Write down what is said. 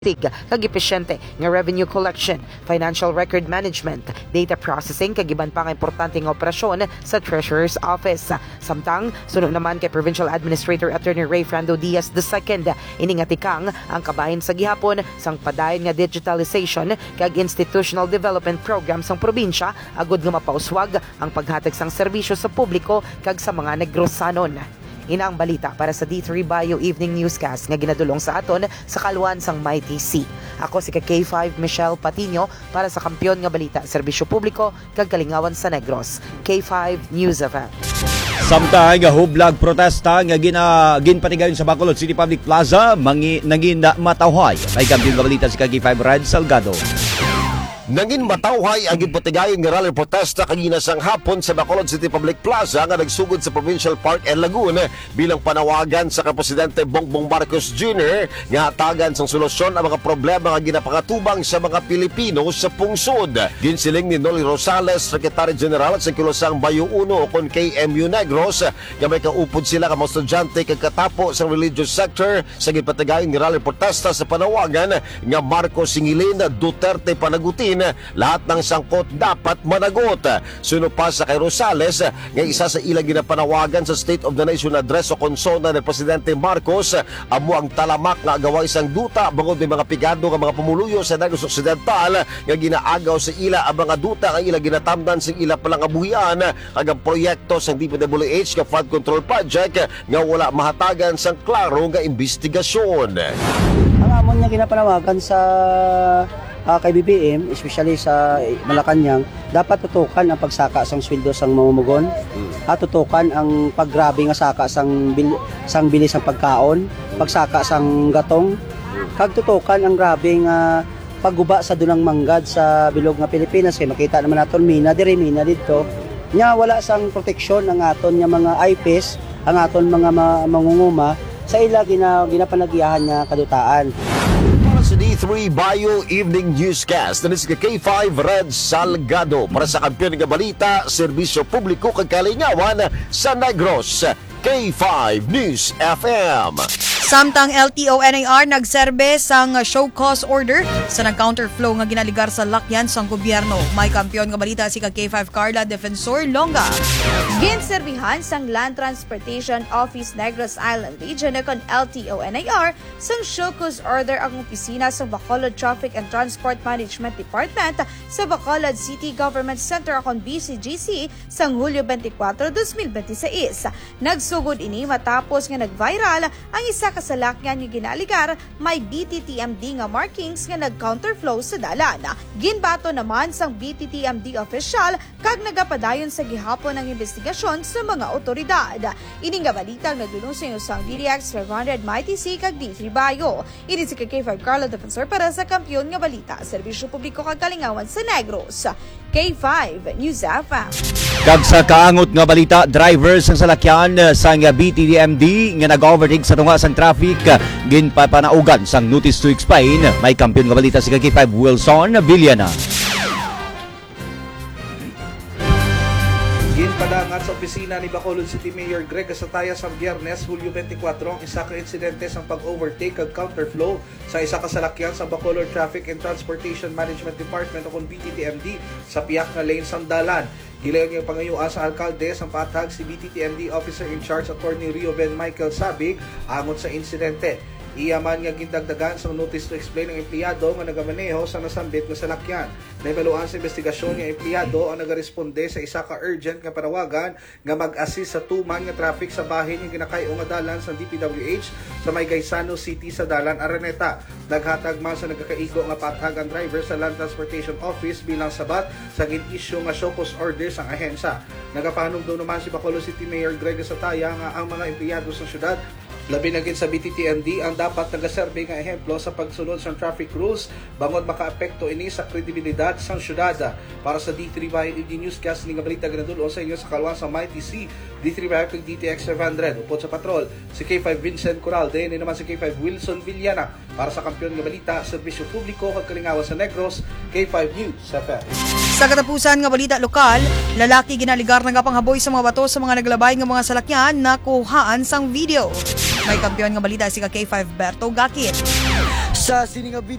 kag epesyente nga revenue collection, financial record management, data processing kag iban pang importante nga operasyon sa Treasurer's Office. Samtang sunod naman kay Provincial Administrator Attorney Ray Fernando Diaz II, iningatikang ang kabahin sa gihapon sang padayon nga digitalization kag institutional development program sang probinsya agud nga mapauswag ang paghatag sang serbisyo sa publiko kag sa mga negrosanon. Ina ang balita para sa D3 Bio Evening Newscast nga ginadulong sa aton sa kaluan sang Mighty C. Ako si K5 Michelle Patino para sa Kampiyon nga Balita, Serbisyo Publiko kag Kalingawan sa Negros. K5 News FM. Samtang hublag protesta nga ginpatigayon sa Bacolod City Public Plaza nangin matawhay. May Kampiyon nga Balita si K5 Red Salgado. Nangin matawhay ang ginpatigayon nga rally protesta kanina sang hapon sa Bacolod City Public Plaza nga nagsugod sa Provincial Park and Lagoon bilang panawagan sa Presidente Bongbong Marcos Jr. nga hatagan sang solusyon ang mga problema nga ginapangatubang sa mga Pilipino sa pungsod. Ginsiling ni Noli Rosales, Secretary General sa Kilusang Bayo 1 o kon KMU Negros, nga may kaupod sila ka mga estudyante kag katapo sa religious sector sa ginpatigayon nga rally protesta sa panawagan nga Marcos singilin, Duterte panagutin, lahat ng sangkot dapat managot. Suno pa sa kay Rosales nga isa sa ilang ginapanawagan sa State of the Nation Address o konsona ni Presidente Marcos amo ang talamak nga agaway sang duta bangod may mga pigado nga mga pumuluyo sa Negros Occidental nga ginaagaw sa ila ang mga duta nga ila ginatamdan sing ila palang abuhian kag ang proyekto sang DPWH nga flood control project nga wala mahatagan sang klaro nga investigasyon. Ang amon nga ginapanawagan sa kay BBM, especially sa Malacanang, dapat tutukan ang pagsaka sang sweldo sang mamumugon, at tutukan ang paggrabe nga saka sang bilis sang pagkaon, pagsaka sang gatong, kag tutukan ang grabe nga pagguba sa dunang manggad sa bilog nga Pilipinas. Kay makita naman naton mina dito nya wala sang proteksyon ang aton nga mga IPs, ang aton mga mangunguma sa ila ginapanagiyahan nga kadutaan. Sa D3 Bio Evening Newscast na si K5 Red Salgado para sa Kampiyon nga Balita, Serbisyo Publiko kag Kalingawan sa Negros. K5 News FM. Samtang LTO-NAR nagserbe sang show cause order sa nag-counterflow nga ginaligar sa lakyan sang gobyerno. May Kampiyon nga Balita si K5 Carla Defensor Longa. Ginserbihan sang Land Transportation Office Negros Island Region kon LTO-NAR sang show cause order ang opisina sa Bacolod Traffic and Transport Management Department sa Bacolod City Government Center kon BCGC sang Hulyo 24, 2026. Nagsugod ini matapos nga nag-viral ang isa ka salakyan nga ginaligar may BTTMD nga markings nga nag-counterflow sa dalan. Ginbato naman sang BTTMD official kag nagapadayon sa gihapon ng investigasyon sa mga otoridad. Ini nga balitang nagdulong sa inyo sang DDX 500 Mighty C kag D3 Bio. Ini si K5 Carlo Defensor para sa Kampiyon nga Balita, Serbisyo Publiko kag Kalingawan sa Negros. K5 News FM. Kag sa kaangot nga balita, drivers ng salakyan sang BTTMD nga nag-overtake sa tunga sang traffic ginpapanaugan sang notice to explain. May Kampiyon nga Balita si K5 Wilson Villana. Ginpadangat sa opisina ni Bacolod City Mayor Greg Asataya sa Biyernes, Hulyo 24, ang isa ka insidente sa pag-overtake kag counterflow sa isa ka salakyan sa Bacolod Traffic and Transportation Management Department o BTTMD sa piyak na lane sang dalan. Gilayon yung pangayuan sa alkalde sa patag si BTTMD Officer in Charge Attorney Rio Ben Michael Sabig angon sa insidente. Iyaman nga gindagdagan sa notice to explain ng empleyado nga nagamaneho sa nasambit nga salakyan. Naibaluan sa investigasyon nga empleyado ang nagaresponde sa isa ka urgent nga panawagan nga mag-assist sa tuman nga traffic sa bahin nga ginakayo nga dalan sa DPWH sa may Gaisano City sa dalan Araneta. Naghatag man sa nagkakaigo nga patag ang driver sa Land Transportation Office bilang sabat sa gin-issue nga show cause orders ang ahensya. Nagapanumdum naman si Bacolod City Mayor Greg Asataya nga ang mga empleyado sa syudad labi na gid sa BTTMD ang dapat nagaserbe nga ehemplo sa pagsunod sa traffic rules bangod makaapekto ini sa kredibilidad sa syudad. Para sa D3 Bio Newscast ni nga balita ganadulo sa inyo sa kaluan sa Mighty C, D3 Bio kag DTX 500 upod sa patrol si K5 Vincent Corral, din naman si K5 Wilson Villana. Para sa Kampiyon nga Balita, Serbisyo Publiko kag Kalingawan sa Negros, K5 News FM. Sa katapusan nga balita lokal, lalaki ginaligar nga panghaboy sa mga bato sa mga naglabay nga mga salakyan na kuhaan sang video. May Kampiyon nga balita si K5 Berto Gakit. sa sining